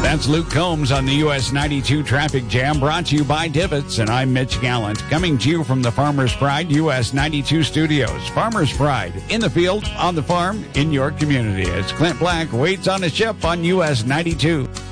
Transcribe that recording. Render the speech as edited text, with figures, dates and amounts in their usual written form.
That's Luke Combs on the US 92 Traffic Jam, brought to you by Divots, and I'm Mitch Gallant, coming to you from the Farmers Pride US 92 studios. Farmers Pride, in the field, on the farm, in your community. As Clint Black waits on a ship on US 92.